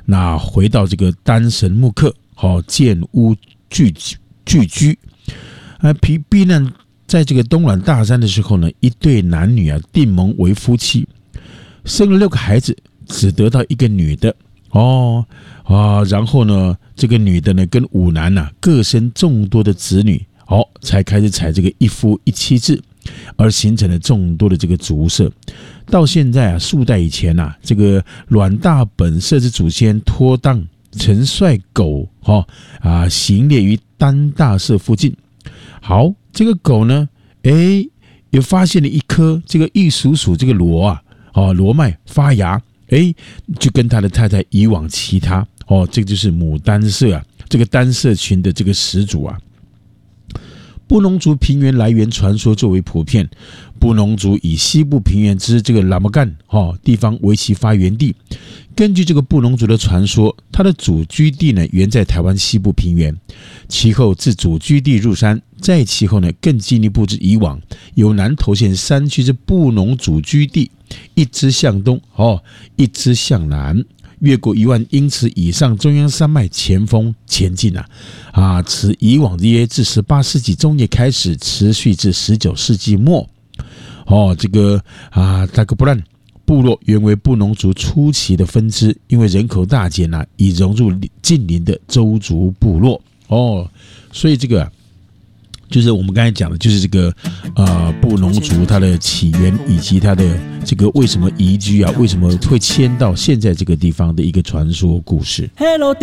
那回到这个丹神木克，建屋聚居，避难在这个东莞大山的时候呢，一对男女啊订盟为夫妻，生了6个孩子，只得到1个女的然后呢，这个女的呢跟5男啊各生众多的子女，才开始采这个一夫一妻制，而形成了众多的这个族社。到现在啊，数代以前啊，这个阮大本社之祖先托当陈帅狗行列于丹大社附近。好，这个狗呢，也发现了一颗这个一属这个螺脉发芽，就跟他的太太移往其他，这个就是牡丹社啊，这个丹社群的这个始祖啊。布农族平原来源传说最为普遍，布农族以西部平原之这个拉木干地方为其发源地。根据这个布农族的传说，他的祖居地呢原在台湾西部平原，其后自祖居地入山，再其后呢更进一步之以往，由南投县山区之布农祖居地，一支向东，一支向南，越过1万英尺以上中央山脉前锋前进此以往约自18世纪中叶开始，持续至19世纪末。这个达格布兰部落原为布农族初期的分支，因为人口大减已融入近邻的周族部落。所以这个就是我们刚才讲的，就是这个布农族它的起源，以及它的这个为什么移居为什么会迁到现在这个地方的一个传说故事。